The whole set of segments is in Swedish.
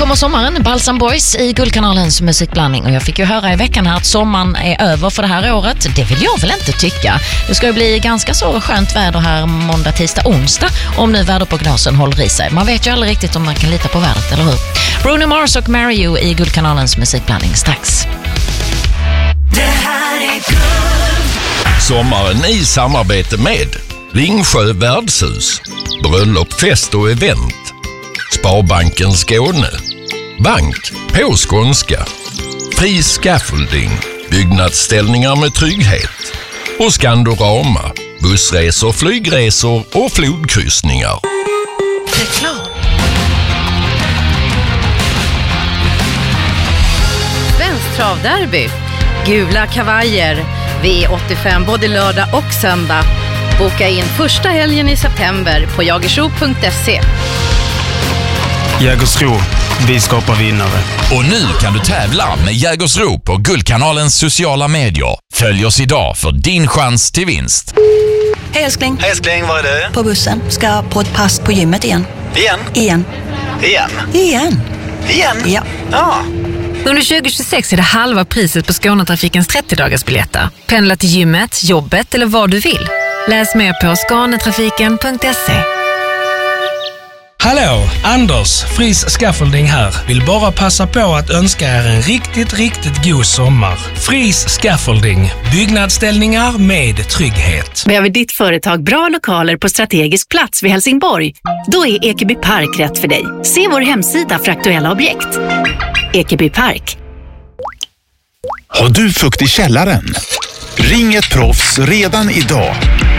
kommer sommaren, Balsam Boys i Guldkanalens musikblandning. Och jag fick ju höra i veckan här att sommaren är över för det här året. Det vill jag väl inte tycka. Det ska ju bli ganska så skönt väder här måndag, tisdag, onsdag. Om nu väderprognosen håller i sig. Man vet ju aldrig riktigt om man kan lita på vädret, eller hur? Bruno Mars och Marry You i Guldkanalens musikblandning strax. Det här är Guld. Sommaren i samarbete med Ringsjö värdshus, bröllop, fest och event, Sparbanken Skåne, bank på skånska, Fri Scaffolding, byggnadsställningar med trygghet och Skandorama, bussresor, flygresor och flodkryssningar. Reklam. Svensk travderby. Gula kavajer. V85 både lördag och söndag. Boka in första helgen i september på jagersro.se. Jägersro, vi skapar vinnare. Och nu kan du tävla med Jägersro på Guldkanalens sociala medier. Följ oss idag för din chans till vinst. Hej älskling. Hej älskling, var är du? På bussen. Ska på ett pass på gymmet igen. Igen? Ja. Under 2026 är det halva priset på Skånetrafikens 30-dagarsbiljetter. Pendla till gymmet, jobbet eller vad du vill. Läs mer på skånetrafiken.se. Hallå, Anders, Fris Scaffolding här. Vill bara passa på att önska er en riktigt god sommar. Fris Scaffolding, byggnadsställningar med trygghet. Behöver ditt företag bra lokaler på strategisk plats vid Helsingborg? Då är Ekeby Park rätt för dig. Se vår hemsida för aktuella objekt. Ekeby Park. Har du fukt i källaren? Ring ett proffs redan idag.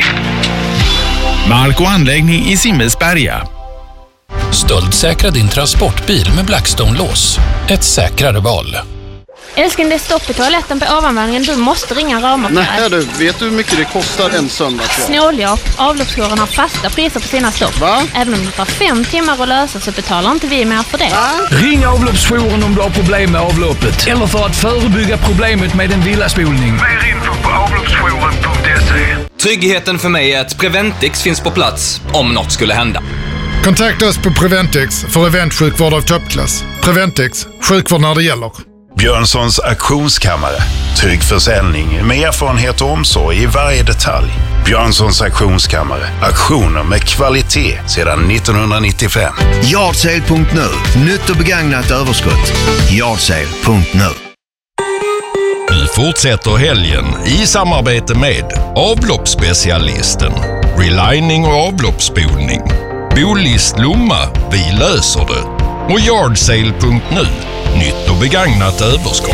Mark och anläggning i Simmelsberga. Stöldsäkra din transportbil med Blackstone-lås. Ett säkrare val. Älskling, det är stopp i toaletten på ovanvåningen. Du måste ringa Ramarkär. Nej du, vet du hur mycket det kostar en söndag kvar? Snåljåp. Avloppsjouren har fasta priser på sina stopp. Va? Även om det tar 5 timmar att lösa så betalar inte vi mer för det. Va? Ring avloppsjouren om du har problem med avloppet. Eller för att förebygga problemet med en villaspolning. Mer info på avloppsjouren.se. Tryggheten för mig är att Preventix finns på plats om något skulle hända. Kontakta oss på Preventix för eventsjukvård av toppklass. Preventix, sjukvård när det gäller. Björnssons auktionskammare. Trygg försäljning med erfarenhet och omsorg i varje detalj. Björnssons auktionskammare. Auktioner med kvalitet sedan 1995. Yardsale.nu. Nytt och begagnat överskott. Yardsale.nu. Nu fortsätter helgen i samarbete med avloppsspecialisten, relining och avloppsspolning, Bolist Lomma, vi löser det, och Yardsale.nu, nytt och begagnat överskott.